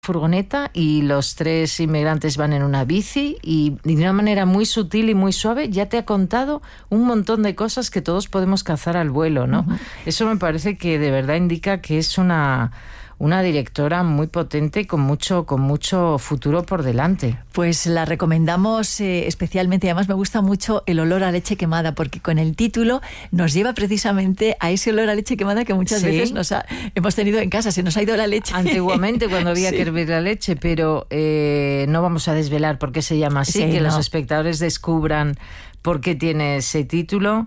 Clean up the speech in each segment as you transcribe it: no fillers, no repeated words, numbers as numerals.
furgoneta y los 3 inmigrantes van en una bici y de una manera muy sutil y muy suave ya te ha contado un montón de cosas que todos podemos cazar al vuelo, ¿no? Uh-huh. Eso me parece que de verdad indica que es una directora muy potente y con mucho futuro por delante. Pues la recomendamos especialmente. Además me gusta mucho El olor a leche quemada, porque con el título nos lleva precisamente a ese olor a leche quemada que muchas veces hemos tenido en casa. Se nos ha ido la leche. Antiguamente cuando había que hervir la leche, pero no vamos a desvelar por qué se llama así, que los espectadores descubran por qué tiene ese título.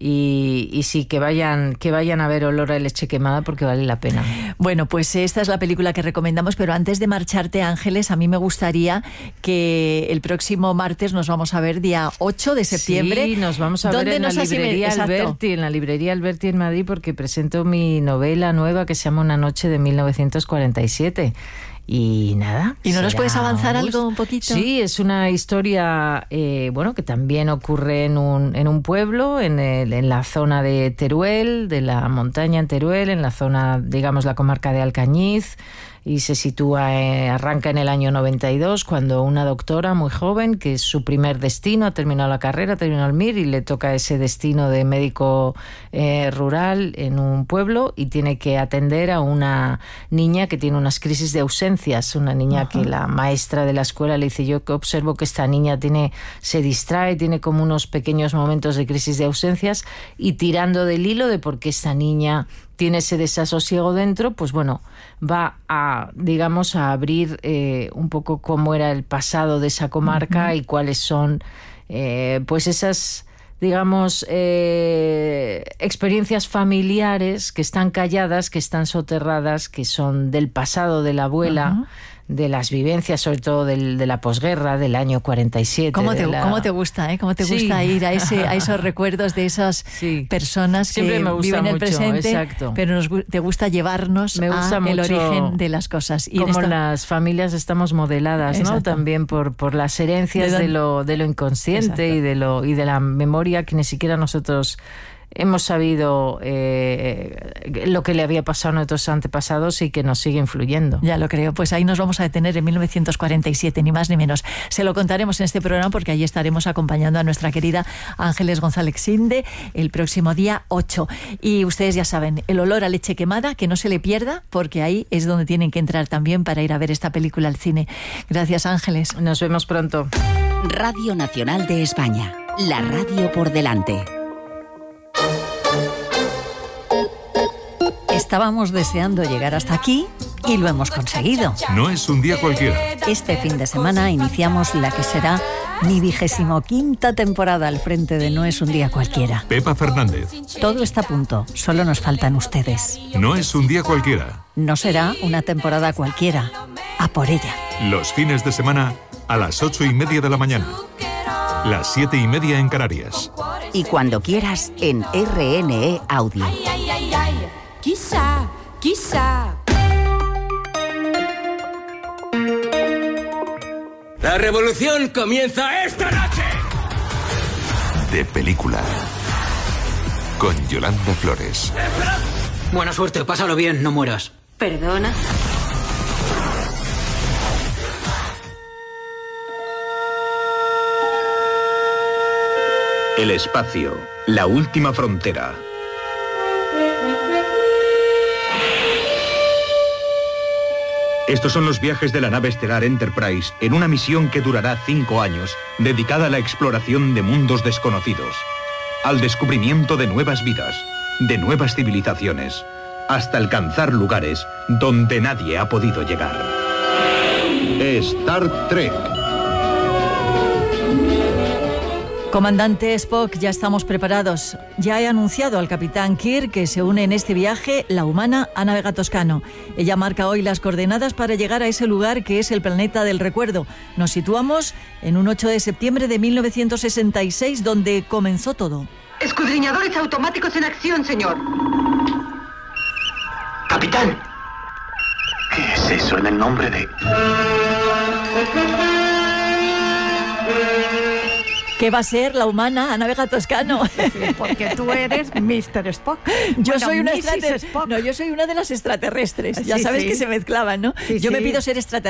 Y sí, que vayan a ver Olor a leche quemada porque vale la pena. Bueno, pues esta es la película que recomendamos, pero antes de marcharte, Ángeles, a mí me gustaría que el próximo martes nos vamos a ver día 8 de septiembre. Sí, nos vamos a ver en la librería Alberti en Madrid, porque presento mi novela nueva que se llama Una noche de 1947. Y nada. ¿Y no nos puedes avanzar algo un poquito? Sí, es una historia que también ocurre en un pueblo, en la zona de Teruel, de la montaña en Teruel, en la zona, digamos, la comarca de Alcañiz, y se sitúa, arranca en el año 92, cuando una doctora muy joven, que es su primer destino, ha terminado la carrera, terminado el MIR y le toca ese destino de médico rural en un pueblo, y tiene que atender a una niña que tiene unas crisis de ausencias, una niña que la maestra de la escuela le dice: yo observo que esta niña se distrae, tiene como unos pequeños momentos de crisis de ausencias, y tirando del hilo de por qué esta niña tiene ese desasosiego dentro, pues bueno, va a, digamos, a abrir un poco cómo era el pasado de esa comarca y cuáles son pues esas, digamos, experiencias familiares que están calladas, que están soterradas, que son del pasado de la abuela, de las vivencias, sobre todo de la posguerra, del año 47. ¿Cómo te gusta, ¿Cómo te gusta ir a esos recuerdos de esas personas siempre que viven el presente? Exacto. Pero te gusta llevarnos el origen de las cosas. Y como las familias estamos modeladas, ¿no? También por las herencias de lo inconsciente y de la memoria, que ni siquiera nosotros hemos sabido lo que le había pasado a nuestros antepasados y que nos sigue influyendo. Ya lo creo. Pues ahí nos vamos a detener en 1947, ni más ni menos. Se lo contaremos en este programa porque ahí estaremos acompañando a nuestra querida Ángeles González Xinde el próximo día 8. Y ustedes ya saben, El olor a leche quemada, que no se le pierda, porque ahí es donde tienen que entrar también para ir a ver esta película al cine. Gracias, Ángeles. Nos vemos pronto. Radio Nacional de España. La radio por delante. Estábamos deseando llegar hasta aquí y lo hemos conseguido. No es un día cualquiera. Este fin de semana iniciamos la que será mi 25ª temporada al frente de No es un día cualquiera. Pepa Fernández. Todo está a punto, solo nos faltan ustedes. No es un día cualquiera. No será una temporada cualquiera. A por ella. Los fines de semana a las 8:30 de la mañana. Las 7:30 en Canarias. Y cuando quieras en RNE Audio. Quizá. La revolución comienza esta noche. De película. Con Yolanda Flores. Buena suerte, pásalo bien, no mueras. ¿Perdona? El espacio, la última frontera. Estos son los viajes de la nave estelar Enterprise en una misión que durará 5 años, dedicada a la exploración de mundos desconocidos, al descubrimiento de nuevas vidas, de nuevas civilizaciones, hasta alcanzar lugares donde nadie ha podido llegar. Star Trek. Comandante Spock, ya estamos preparados. Ya he anunciado al capitán Kirk que se une en este viaje la humana Ana Vega Toscano. Ella marca hoy las coordenadas para llegar a ese lugar que es el planeta del recuerdo. Nos situamos en un 8 de septiembre de 1966, donde comenzó todo. Escudriñadores automáticos en acción, señor. Capitán. ¿Qué es eso en el nombre de...? ¿Qué va a ser la humana Ana Vega Toscano? Sí, porque tú eres Mr. Spock. Yo soy una Mrs. Spock. No, yo soy una de las extraterrestres. Ya Sí, sabes sí. que se mezclaban, ¿no? Sí, Yo me sí. pido ser extraterrestre.